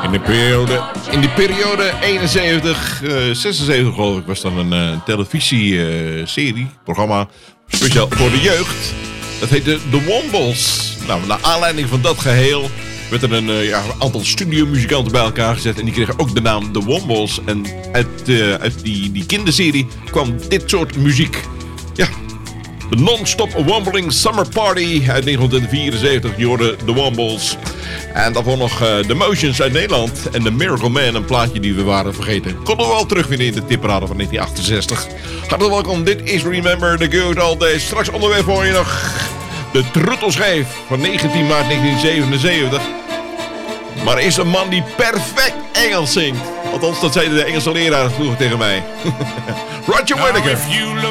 In de periode 71, 76 geloof ik, was dan een televisieserie, programma speciaal voor de jeugd. Dat heette The Wombles. Nou, naar aanleiding van dat geheel werd er een aantal studiomuzikanten bij elkaar gezet. En die kregen ook de naam The Wombles. En uit die kinderserie kwam dit soort muziek. Ja, de Non-Stop Wombling Summer Party uit 1974. Je hoorde The Wombles. En daarvoor nog The Motions uit Nederland. En The Miracle Man, een plaatje die we waren vergeten. Konden we wel terugvinden in de tipparade van 1968. Hartelijk welkom, dit is Remember the Good Old Days. Straks onderweg voor je nog de Truttelschijf van 19 maart 1977. Maar er is een man die perfect Engels zingt. Althans, dat zeiden de Engelse leraar vroeger tegen mij. Roger Whittaker.